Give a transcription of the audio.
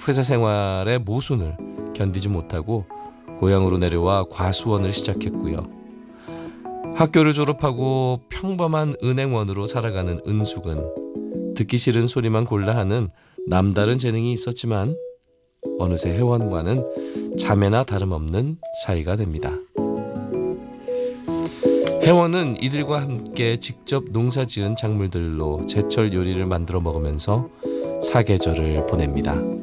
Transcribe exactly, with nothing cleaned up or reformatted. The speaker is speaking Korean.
회사 생활의 모순을 견디지 못하고 고향으로 내려와 과수원을 시작했고요. 학교를 졸업하고 평범한 은행원으로 살아가는 은숙은 듣기 싫은 소리만 골라 하는 남다른 재능이 있었지만 어느새 혜원과는 자매나 다름없는 사이가 됩니다. 혜원은 이들과 함께 직접 농사지은 작물들로 제철 요리를 만들어 먹으면서 사계절을 보냅니다.